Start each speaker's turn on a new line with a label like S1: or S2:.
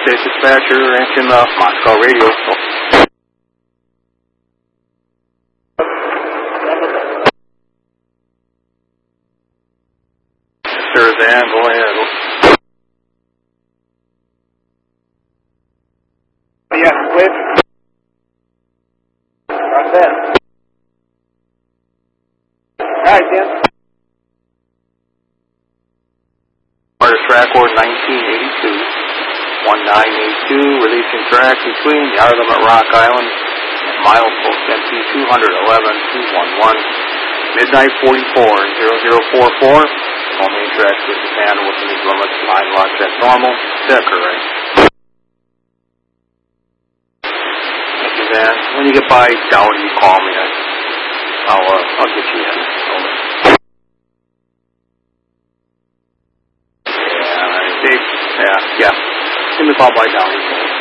S1: State Dispatcher, answering the Moscow radio. So. Sir, Dan, go ahead.
S2: Yes, please. Right there. All right, Dan.
S1: Order track order 1982. 1982, releasing track between Yard Limit Rock Island and milepost MT 211-211, midnight 44, 0044. All main tracks with Japan within these limits, line lock set normal, set correct. Thank you, Dan. When you get by Dowdy, you call me. I'll get you in. Over. Yeah, Dave. Yeah. Give me a call by Dowdy.